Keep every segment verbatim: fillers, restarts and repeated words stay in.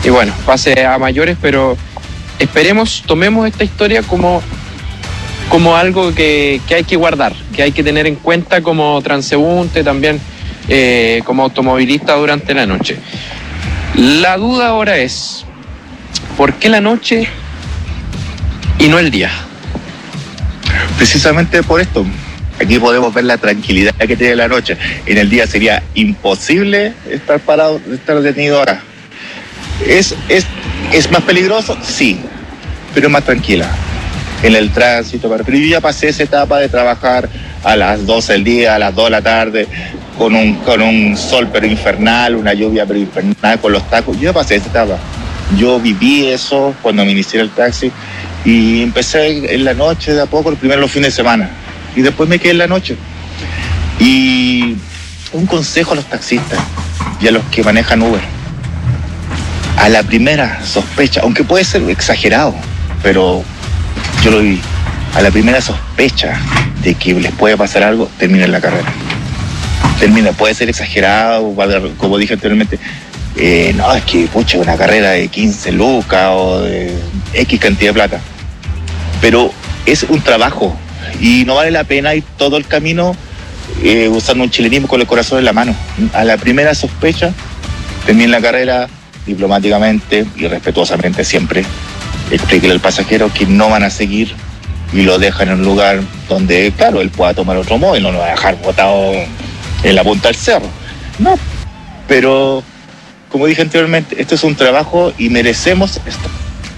y bueno, pase a mayores, pero esperemos, tomemos esta historia como, como algo que, que hay que guardar, que hay que tener en cuenta como transeúnte, también eh, como automovilista durante la noche. La duda ahora es, ¿por qué la noche y no el día? Precisamente por esto. Aquí podemos ver la tranquilidad que tiene la noche. En el día sería imposible estar parado, estar detenido ahora. ¿Es, es, ¿Es más peligroso? Sí, pero es más tranquila. En el tránsito, pero yo ya pasé esa etapa de trabajar a las doce del día, a las dos de la tarde, con un, con un sol pero infernal, una lluvia pero infernal, con los tacos. Yo ya pasé esa etapa. Yo viví eso cuando me inicié el taxi y empecé en la noche de a poco, primero los fines de semana. Y después me quedé en la noche. Y un consejo a los taxistas y a los que manejan Uber. A la primera sospecha, aunque puede ser exagerado, pero yo lo viví. A la primera sospecha de que les puede pasar algo, terminen la carrera. Termina, puede ser exagerado, como dije anteriormente. Eh, no, es que, pucha, una carrera de quince lucas o de X cantidad de plata. Pero es un trabajo. Y no vale la pena ir todo el camino eh, usando un chilenismo con el corazón en la mano. A la primera sospecha, terminen la carrera diplomáticamente y respetuosamente siempre. Explíquele al pasajero que no van a seguir y lo dejan en un lugar donde, claro, él pueda tomar otro móvil, no lo va a dejar botado en la punta del cerro. No, pero como dije anteriormente, esto es un trabajo y merecemos esto.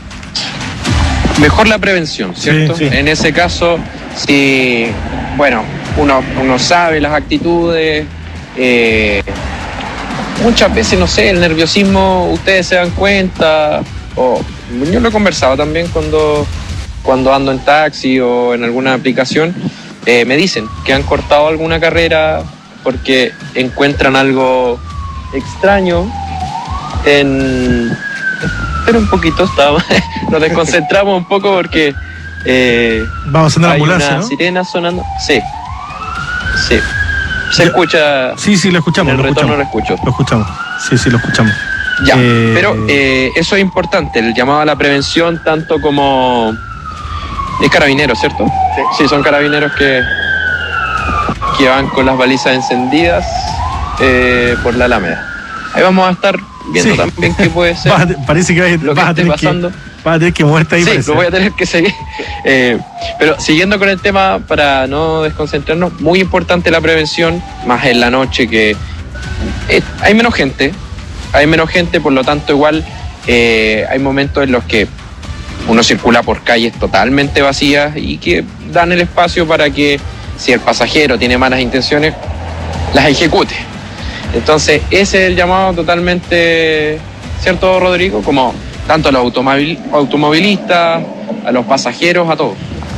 Mejor la prevención, ¿cierto? Sí, sí. En ese caso, si, bueno, uno, uno sabe las actitudes, eh, muchas veces, no sé, el nerviosismo, ustedes se dan cuenta, o yo lo he conversado también cuando, cuando ando en taxi o en alguna aplicación, eh, me dicen que han cortado alguna carrera porque encuentran algo extraño en... Pero un poquito, estamos, nos desconcentramos un poco porque eh, vamos a andar hay ambulancia, una ¿no? sirena sonando. Sí, sí. Se Ya. escucha. Sí, sí, lo escuchamos. En el lo retorno escuchamos. lo escucho. Lo escuchamos. Sí, sí, lo escuchamos. Ya, Eh, pero eh, eso es importante, el llamado a la prevención, tanto como... Es carabineros, ¿cierto? Sí. Sí, son carabineros que, que van con las balizas encendidas eh, por la Alameda. Ahí vamos a estar viendo Sí. también qué puede ser. vas a- parece que vas, lo que vas a esté tener que, pasando. vas a tener que moverte ahí. Sí, parece. lo voy a tener que seguir. Eh, pero siguiendo con el tema, para no desconcentrarnos, muy importante la prevención, más en la noche que eh, hay menos gente, hay menos gente, por lo tanto igual eh, hay momentos en los que uno circula por calles totalmente vacías y que dan el espacio para que si el pasajero tiene malas intenciones, las ejecute. Entonces ese es el llamado totalmente, ¿cierto, Rodrigo? Como tanto a los automóvil, automovilistas, a los pasajeros, a todos.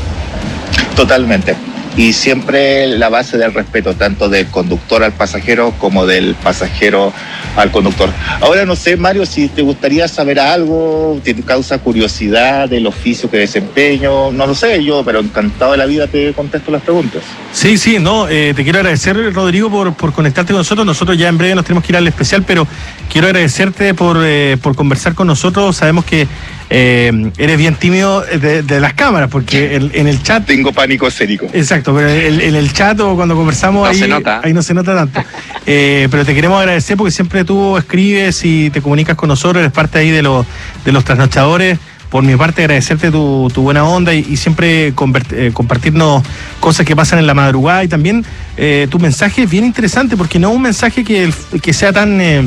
Totalmente. Y siempre la base del respeto, tanto del conductor al pasajero como del pasajero al conductor. Ahora no sé, Mario, si te gustaría saber algo, te causa curiosidad del oficio que desempeño, no lo sé yo, pero encantado de la vida te contesto las preguntas. Sí, sí, no, eh, te quiero agradecer, Rodrigo, por, por conectarte con nosotros. Nosotros ya en breve nos tenemos que ir al especial, pero quiero agradecerte por, eh, por conversar con nosotros. Sabemos que eh, eres bien tímido de, de las cámaras, porque el, en el chat... Tengo pánico escénico. Exacto, pero en, en el chat o cuando conversamos No ahí, se nota. ahí no se nota tanto. Eh, pero te queremos agradecer porque siempre tú escribes y te comunicas con nosotros, eres parte ahí de, los de los trasnochadores. Por mi parte, agradecerte tu, tu buena onda y, y siempre convert, eh, compartirnos cosas que pasan en la madrugada y también eh, tu mensaje es bien interesante porque no es un mensaje que, que sea tan, eh,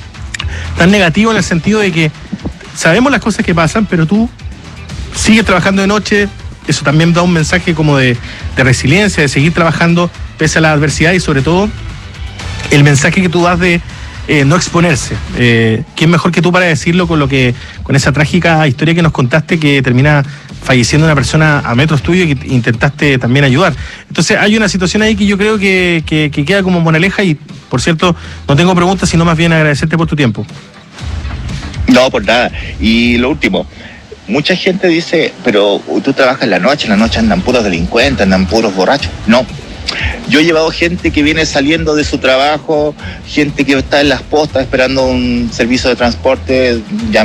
tan negativo en el sentido de que sabemos las cosas que pasan, pero tú sigues trabajando de noche. Eso también da un mensaje como de, de resiliencia, de seguir trabajando pese a la adversidad y sobre todo el mensaje que tú das de eh, no exponerse. Eh, ¿Quién mejor que tú para decirlo con lo que con esa trágica historia que nos contaste que termina falleciendo una persona a metros tuyo y que intentaste también ayudar? Entonces hay una situación ahí que yo creo que, que, que queda como moraleja y, por cierto, no tengo preguntas, sino más bien agradecerte por tu tiempo. No, por nada. Y lo último, mucha gente dice, pero tú trabajas en la noche, en la noche andan puros delincuentes, andan puros borrachos. No. Yo he llevado gente que viene saliendo de su trabajo, gente que está en las postas esperando un servicio de transporte, ya